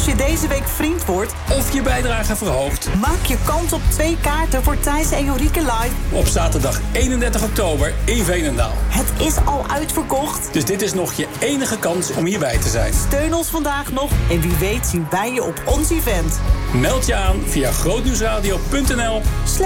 je deze week vriend wordt of je bijdrage verhoogt, maak je kans op 2 kaarten voor Thijs en Jorike live op zaterdag 31 oktober in Veenendaal. Het is al uitverkocht. Dus dit is nog je enige kans om hierbij te zijn. Steun ons vandaag nog en wie weet zien wij je op ons event. Meld je aan via grootnieuwsradio.nl